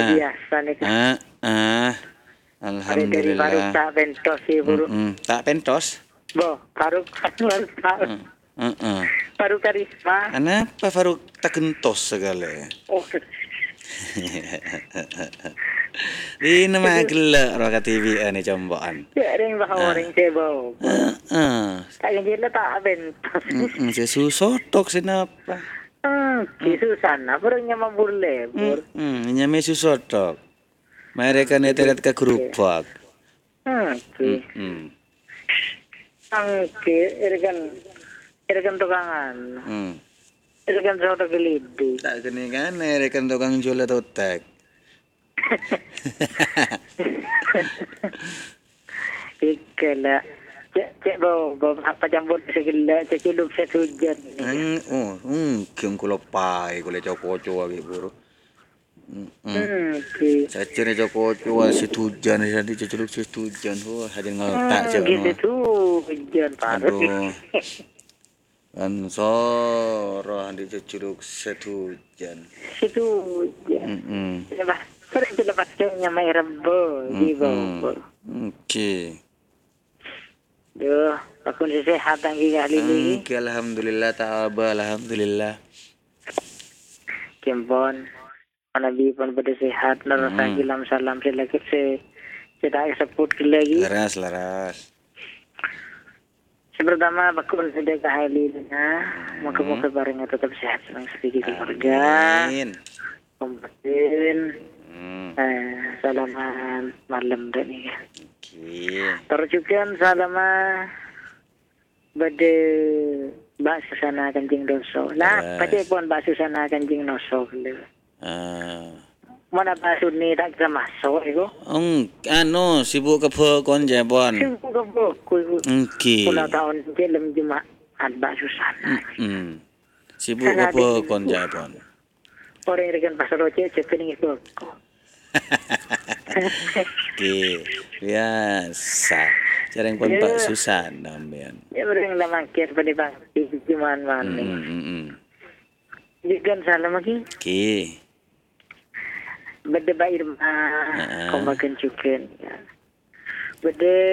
biasa nih kan. Ah, Dari baru alhamdulillah. tak bentos sih buru. Tak pentos? Bo, baru baru tahu. Heeh. Baru karisma. Kenapa Faruk tak kentos segala? Oh, Di nama gelak roka TV ni combaan. ya ring bahawa ring cebo. Tak gila tak bentos. Saya susotok sinapa. Kisu sana pernya mambule bur. Nyame susotok. Mereka ni terlihat ke kerupak. Oke. Oke, irgan tukangan. Irgan soto gelidi. Tak kena kan mereka tukang jual atau tek. Ikala. Cek bau apa campur segala ceculuk setujan. Kung kulopai kule coko lagi buru. Oke. Saya cari coko setujan jadi ceculuk setujan. Hadir ngaletak cek no. Gitu hujan parah. Aduh. Kan soro handi ceculuk setujan. Situ hujan. Lepas nya mai rebo di bawah. Oke. Duh, aku sehat lagi kali ini. Oke, alhamdulillah ta'aba, alhamdulillah. Kempon, Nabi pun pada sehat. Narasa gilam salam selagi tidak sebut lagi. Laras. Pertama, bakun sudah kehalilnya. Moga-moga barangnya tetap sehat senang sedikit keluarga. Amin. Kompeten. Salaman malam tadi. Terus juga salaman bade Mbak Susana Kanjeng Doso. Nah, pasti pun Mbak Susana Kanjeng Doso. Mana Mbak Suni tak bisa masuk itu? Sibuk ke kon jebon. Sibuk ke buku. Pula tahun film Jumaat Mbak Susana. Sibuk ke kon jebon. Orang rekan pasar Roce cepening itu. Oke, biasa. Jarang pun Pak Susana nambian. Ya bereng lah mangkir pada bangki cuman mana. Juga salam lagi. Oke. Bede Mbak Irma, kau makan cuken. Bede